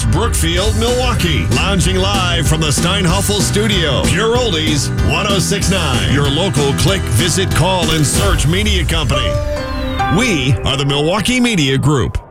Brookfield, Milwaukee. Lounging live from the Steinhoffel Studio. Pure Oldies 1069. Your local click, visit, call, and search media company. We are the Milwaukee Media Group.